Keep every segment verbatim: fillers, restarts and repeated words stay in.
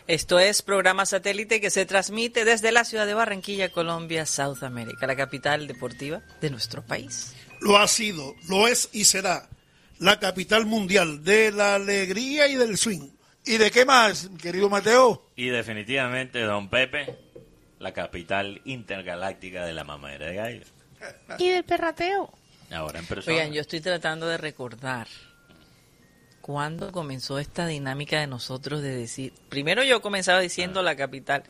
Esto es programa satélite que se transmite desde la ciudad de Barranquilla, Colombia, South America, la capital deportiva de nuestro país. Lo ha sido, lo es y será la capital mundial de la alegría y del swing. ¿Y de qué más, querido Mateo? Y definitivamente, don Pepe, la capital intergaláctica de la mamadera de gallo. ¿Y del perrateo? Ahora en persona. Oigan, yo estoy tratando de recordar cuándo comenzó esta dinámica de nosotros de decir, primero yo comenzaba diciendo ah. la capital,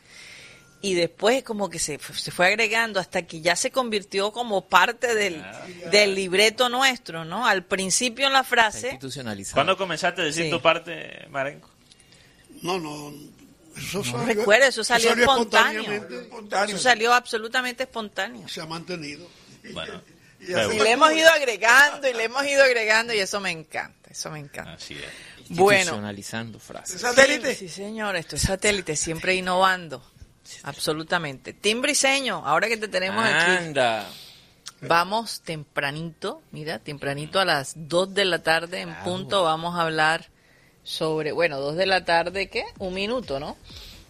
y después como que se, se fue agregando hasta que ya se convirtió como parte del, ah, del libreto nuestro, ¿no? Al principio en la frase. ¿Cuándo comenzaste a decir sí. tu parte, Marenco? No, no. Eso no salió, recuerdo, eso salió, salió espontáneo. espontáneo. Eso salió absolutamente espontáneo. Se ha mantenido. Bueno. Y, y le hemos ido agregando y le hemos ido agregando y eso me encanta, eso me encanta. Así es. Bueno. Institucionalizando frases. ¿Satélite? Sí, sí, señor, esto es satélite, siempre innovando. Absolutamente. Tim Briseño, ahora que te tenemos Anda. aquí. Vamos tempranito, mira, tempranito a las dos de la tarde en punto vamos a hablar sobre, bueno, dos de la tarde, ¿qué? Un minuto, ¿no?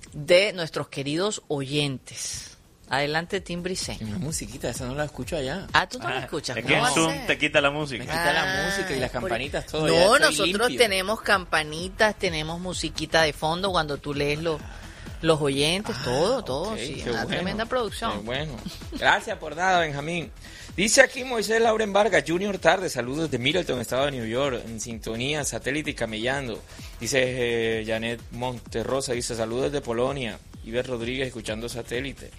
De nuestros queridos oyentes. Adelante, Tim Briseño. Una musiquita, esa no la escucho allá. Ah, tú no ah, la escuchas. Es que en Zoom te quita la música. Me quita ah, la música y las campanitas, todo. No, nosotros limpio. tenemos campanitas, tenemos musiquita de fondo cuando tú lees los, los oyentes, ah, todo, todo. Okay, sí, una bueno, tremenda producción. Qué bueno. Gracias por nada, Benjamín. Dice aquí Moisés Lauren Vargas, Junior Tarde, saludos de Middleton, estado de New York, en sintonía, satélite y camellando. Dice eh, Janet Monterrosa, dice saludos de Polonia. Iber Rodríguez, escuchando satélite.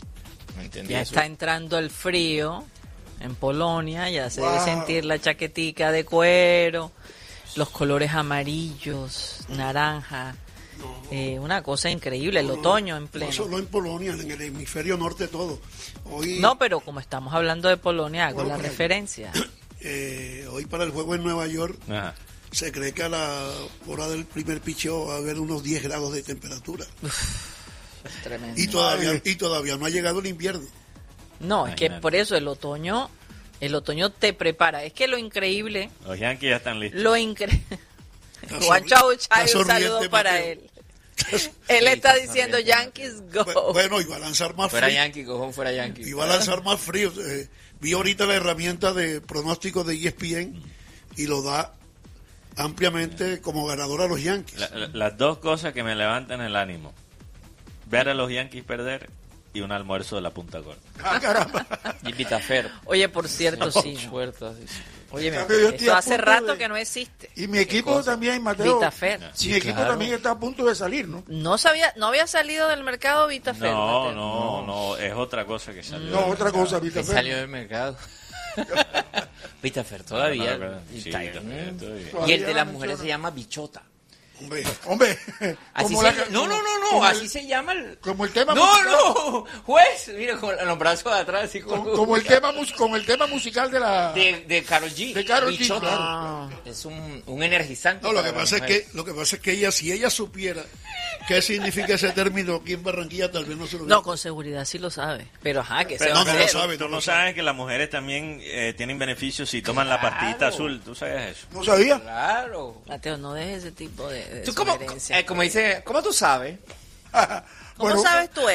Ya eso. Está entrando el frío en Polonia, ya se wow. debe sentir la chaquetica de cuero, los colores amarillos, naranja, no, eh, una cosa increíble, no, el otoño en pleno. No solo en Polonia, en el hemisferio norte todo. Hoy, no, pero como estamos hablando de Polonia, hago bueno, la referencia. Eh, hoy para el juego en Nueva York, ajá. se cree que a la hora del primer picheo va a haber unos diez grados de temperatura. Uf. Tremendo. Y todavía, y todavía no ha llegado el invierno. No, es que por eso el otoño, el otoño te prepara. Es que lo increíble. Los Yankees ya están listos. Lo increíble. Juancho Auchay, un saludo para Mateo. él. Él está diciendo Yankees go. Bueno, iba a lanzar más fuera frío. Yankee, cojón, fuera Yankee. Iba a lanzar más frío. Eh, vi ahorita la herramienta de pronóstico de E S P N y lo da ampliamente como ganador a los Yankees. La, la, las dos cosas que me levantan el ánimo. Ver a los Yankees perder y un almuerzo de la Punta Gorda. ¡Ah, caramba! Y Vitafer. Oye, por cierto, no, sí. ¿no? Puertas, sí. Oye, eso hace rato de... que no existe. Y mi equipo también, Mateo. Vitafer. Sí, mi equipo claro. también está a punto de salir, ¿no? No sabía, no había salido del mercado Vitafer. No, Mateo. no, no, es otra cosa que salió. No, otra cosa, Vitafer. Salió del mercado. Vitafer todavía. No, no, no, sí, Vitafer, todavía. Y el de las mujeres se llama Bichota. Hombre, hombre, así como se, la, no, no, no, no, así el, se llama el, como el tema no, musical. no, juez, mira, con los brazos de atrás, así como, como, como el tema, como el tema musical de la, de, de Karol G, de Karol G, claro. ah. Es un, un energizante. No, lo que pasa es que, lo que pasa es que ella, si ella supiera qué significa ese término aquí en Barranquilla, tal vez no se lo. No, con seguridad sí lo sabe, pero ajá, que pero se no, va no a lo sabe, tú no, no sabes que las mujeres también eh, tienen beneficios si toman claro. la pastillita azul, ¿tú sabes eso? No sabía. Claro. Mateo, no dejes ese tipo de, de ¿Tú cómo, eh, como dice, ¿cómo tú sabes? ¿Cómo bueno, sabes tú eso?